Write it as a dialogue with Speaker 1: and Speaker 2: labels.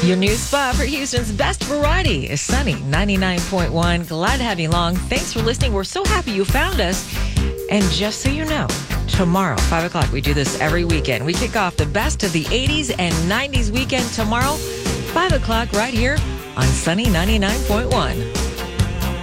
Speaker 1: Your new spot for Houston's best variety is Sunny 99.1. Glad to have you along. Thanks for listening. We're so happy you found us. And just so you know, tomorrow, 5 o'clock, we do this every weekend. We kick off the best of the 80s and 90s weekend tomorrow, 5 o'clock, right here on Sunny 99.1.